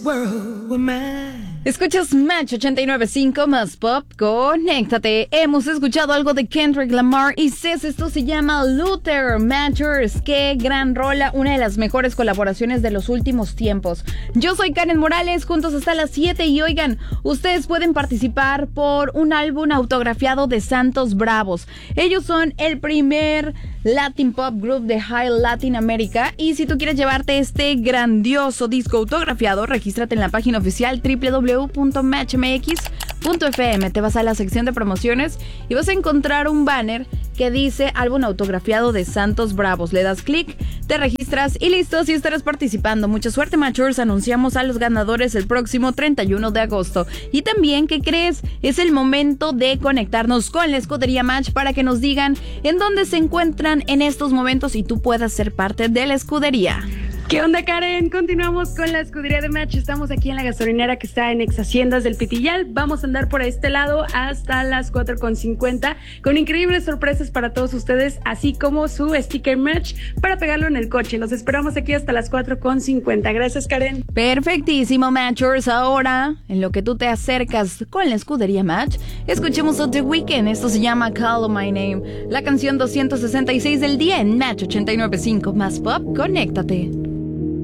world were mine. Escuchas Match 89.5 más Pop, conéctate. Hemos escuchado algo de Kendrick Lamar y Cés, esto se llama Luther Matters. Qué gran rola, una de las mejores colaboraciones de los últimos tiempos. Yo soy Karen Morales, juntos hasta las 7 y oigan, ustedes pueden participar por un álbum autografiado de Santos Bravos. Ellos son el primer Latin Pop Group de High Latin America y si tú quieres llevarte este grandioso disco autografiado, regístrate en la página oficial www.matchmx.fm. Te vas a la sección de promociones y vas a encontrar un banner que dice álbum autografiado de Santos Bravos. Le das clic, te registras y listo, así estarás participando. Mucha suerte, Matchers. Anunciamos a los ganadores el próximo 31 de agosto. Y también, ¿qué crees? Es el momento de conectarnos con la Escudería Match para que nos digan en dónde se encuentran en estos momentos y tú puedas ser parte de la escudería. ¿Qué onda, Karen? Continuamos con la escudería de Match. Estamos aquí en la gasolinera que está en Ex Haciendas del Pitillal. Vamos a andar por este lado hasta las 4:50 con increíbles sorpresas para todos ustedes, así como su sticker Match para pegarlo en el coche. Los esperamos aquí hasta las 4:50. Gracias, Karen. Perfectísimo, Matchers. Ahora, en lo que tú te acercas con la escudería Match, escuchemos a The Weeknd. Esto se llama Call My Name. La canción 266 del día en Match 89.5 más Pop. Conéctate.